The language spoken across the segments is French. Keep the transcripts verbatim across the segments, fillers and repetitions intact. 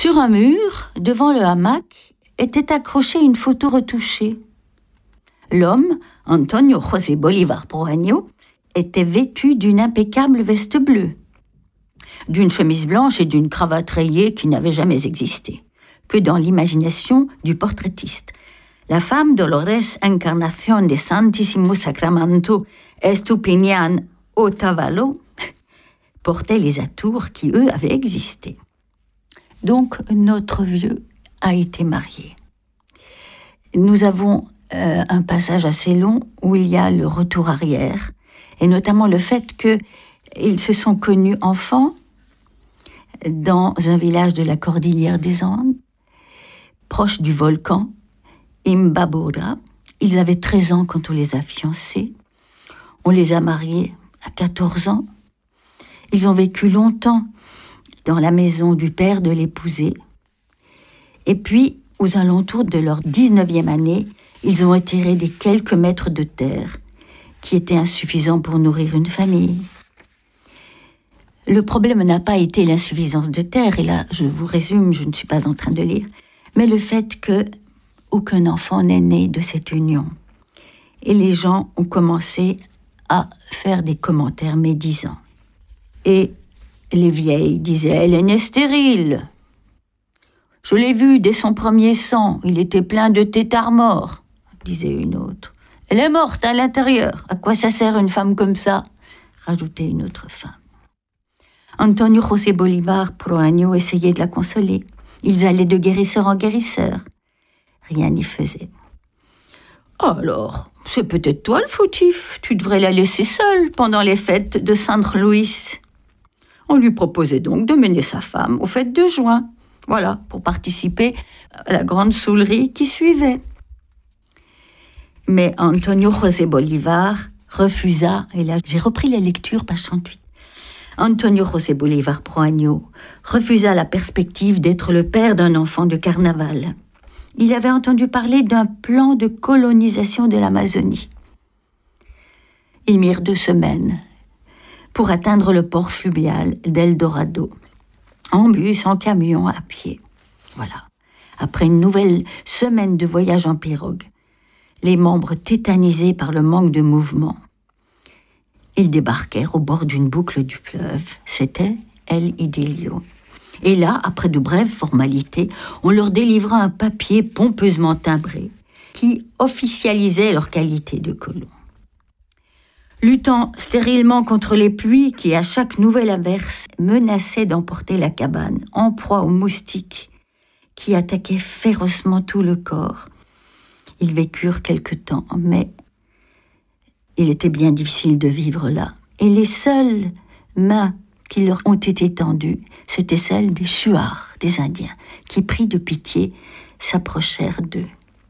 Sur un mur, devant le hamac, était accrochée une photo retouchée. L'homme, Antonio José Bolívar Proaño, était vêtu d'une impeccable veste bleue, d'une chemise blanche et d'une cravate rayée qui n'avaient jamais existé, que dans l'imagination du portraitiste. La femme Dolores Encarnación de Santísimo Sacramento Estupiñán Otavalo portait les atours qui, eux, avaient existé. Donc, notre vieux a été marié. Nous avons euh, un passage assez long où il y a le retour arrière, et notamment le fait qu'ils se sont connus enfants dans un village de la Cordillère des Andes, proche du volcan Imbabura. Ils avaient treize ans quand on les a fiancés. On les a mariés à quatorze ans. Ils ont vécu longtemps dans la maison du père de l'épousée. Et puis, aux alentours de leur dix-neuvième année, ils ont retiré des quelques mètres de terre qui étaient insuffisants pour nourrir une famille. Le problème n'a pas été l'insuffisance de terre, et là, je vous résume, je ne suis pas en train de lire, mais le fait que aucun enfant n'est né de cette union. Et les gens ont commencé à faire des commentaires médisants. Et les vieilles disaient « Elle est née stérile. Je l'ai vue dès son premier sang, il était plein de têtards morts, » disait une autre. « Elle est morte à l'intérieur. À quoi ça sert une femme comme ça ?» rajoutait une autre femme. Antonio José Bolívar Proaño essayait de la consoler. Ils allaient de guérisseur en guérisseur. Rien n'y faisait. « Alors, c'est peut-être toi le fautif. Tu devrais la laisser seule pendant les fêtes de San Luis. » On lui proposait donc de mener sa femme aux fêtes de juin. Voilà, pour participer à la grande saulerie qui suivait. Mais Antonio José Bolívar refusa, et là j'ai repris la lecture, page trente-huit. Antonio José Bolívar Proaño refusa la perspective d'être le père d'un enfant de carnaval. Il avait entendu parler d'un plan de colonisation de l'Amazonie. Ils mirent deux semaines pour atteindre le port fluvial d'El Dorado, en bus, en camion, à pied. Voilà. Après une nouvelle semaine de voyage en pirogue, les membres tétanisés par le manque de mouvement, ils débarquèrent au bord d'une boucle du fleuve. C'était El Idilio. Et là, après de brèves formalités, on leur délivra un papier pompeusement timbré qui officialisait leur qualité de colons. Luttant stérilement contre les pluies qui, à chaque nouvelle averse, menaçaient d'emporter la cabane, en proie aux moustiques qui attaquaient férocement tout le corps, ils vécurent quelque temps, mais il était bien difficile de vivre là. Et les seules mains qui leur ont été tendues, c'étaient celles des Shuars, des Indiens, qui, pris de pitié, s'approchèrent d'eux.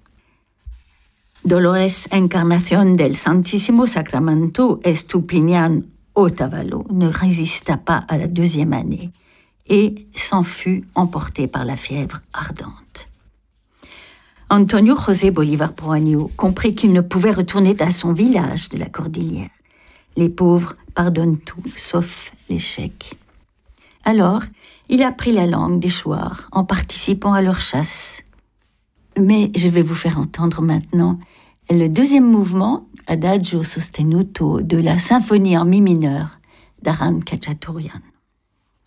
Dolores Encarnación del Santísimo Sacramento Estupiñán Otavalo ne résista pas à la deuxième année et s'en fut emporté par la fièvre ardente. Antonio José Bolívar Proaño comprit qu'il ne pouvait retourner à son village de la Cordillère. Les pauvres pardonnent tout, sauf l'échec. Alors, il apprit la langue des Shuars en participant à leur chasse. Mais je vais vous faire entendre maintenant le deuxième mouvement, Adagio sostenuto, de la symphonie en mi mineur d'Aran Khachaturian.